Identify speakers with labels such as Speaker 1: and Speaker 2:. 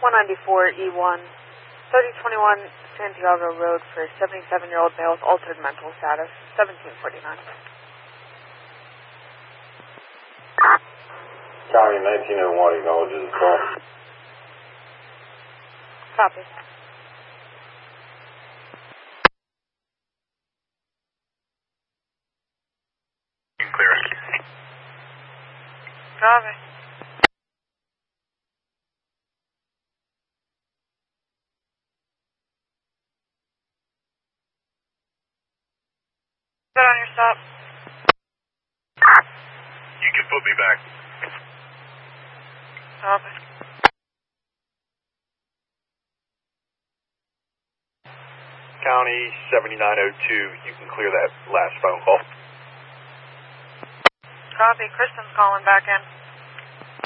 Speaker 1: 194 E1, 3021 Santiago Road for 77-year-old male with altered mental status, 1749.
Speaker 2: County 1901 acknowledges the call.
Speaker 1: Copy.
Speaker 2: Clear.
Speaker 1: Copy. Good on your stop.
Speaker 2: You can put me back.
Speaker 1: Copy.
Speaker 2: County 7902, you can clear that last phone call.
Speaker 1: Copy. Kristen's calling back in.